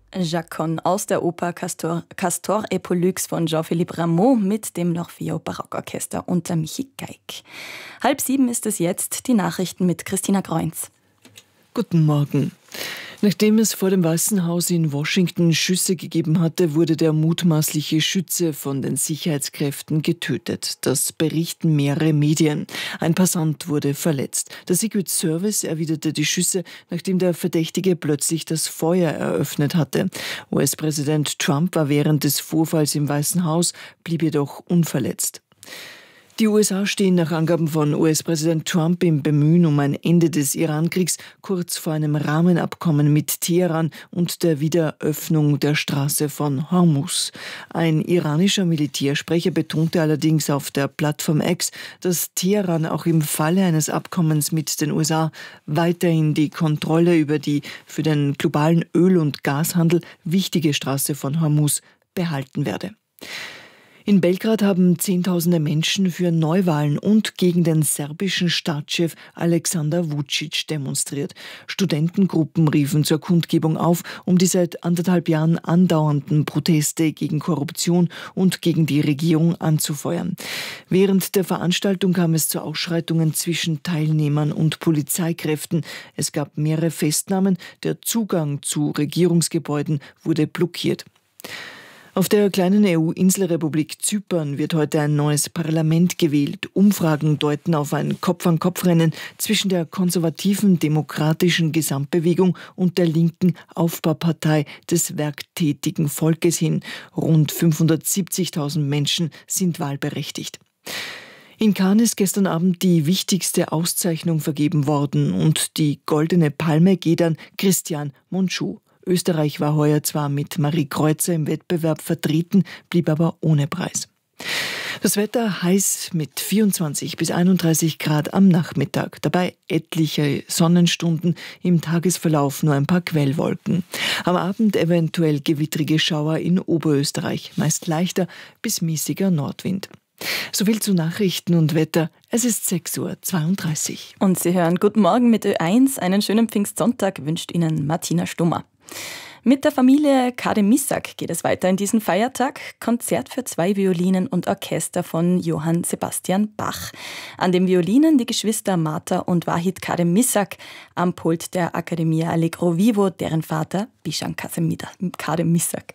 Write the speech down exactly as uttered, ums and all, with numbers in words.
Jacques aus der Oper Castor, Castor et Pollux von Jean-Philippe Rameau mit dem L'Orfeo Barockorchester unter Michi Geig. Halb sieben ist es jetzt, die Nachrichten mit Christina Greunz. Guten Morgen. Nachdem es vor dem Weißen Haus in Washington Schüsse gegeben hatte, wurde der mutmaßliche Schütze von den Sicherheitskräften getötet. Das berichten mehrere Medien. Ein Passant wurde verletzt. Der Secret Service erwiderte die Schüsse, nachdem der Verdächtige plötzlich das Feuer eröffnet hatte. U S-Präsident Trump war während des Vorfalls im Weißen Haus, blieb jedoch unverletzt. Die U S A stehen nach Angaben von U S-Präsident Trump im Bemühen um ein Ende des Irankriegs kurz vor einem Rahmenabkommen mit Teheran und der Wiederöffnung der Straße von Hormuz. Ein iranischer Militärsprecher betonte allerdings auf der Plattform X, dass Teheran auch im Falle eines Abkommens mit den U S A weiterhin die Kontrolle über die für den globalen Öl- und Gashandel wichtige Straße von Hormuz behalten werde. In Belgrad haben Zehntausende Menschen für Neuwahlen und gegen den serbischen Staatschef Aleksandar Vučić demonstriert. Studentengruppen riefen zur Kundgebung auf, um die seit anderthalb Jahren andauernden Proteste gegen Korruption und gegen die Regierung anzufeuern. Während der Veranstaltung kam es zu Ausschreitungen zwischen Teilnehmern und Polizeikräften. Es gab mehrere Festnahmen, der Zugang zu Regierungsgebäuden wurde blockiert. Auf der kleinen E U-Inselrepublik Zypern wird heute ein neues Parlament gewählt. Umfragen deuten auf ein Kopf-an-Kopf-Rennen zwischen der konservativen Demokratischen Gesamtbewegung und der linken Aufbaupartei des werktätigen Volkes hin. Rund fünfhundertsiebzigtausend Menschen sind wahlberechtigt. In Cannes ist gestern Abend die wichtigste Auszeichnung vergeben worden und die Goldene Palme geht an Christian Monchou. Österreich war heuer zwar mit Marie Kreuzer im Wettbewerb vertreten, blieb aber ohne Preis. Das Wetter heiß mit vierundzwanzig bis einunddreißig Grad am Nachmittag. Dabei etliche Sonnenstunden, im Tagesverlauf nur ein paar Quellwolken. Am Abend eventuell gewittrige Schauer in Oberösterreich, meist leichter bis mäßiger Nordwind. Soviel zu Nachrichten und Wetter. Es ist sechs Uhr zweiunddreißig. Und Sie hören Guten Morgen mit Ö eins. Einen schönen Pfingstsonntag wünscht Ihnen Martina Stummer. Mit der Familie Kademissak geht es weiter in diesen Feiertag. Konzert für zwei Violinen und Orchester von Johann Sebastian Bach. An den Violinen die Geschwister Marta und Wahid Kademissak, am Pult der Accademia Allegro Vivo, deren Vater Bishan Kademissak.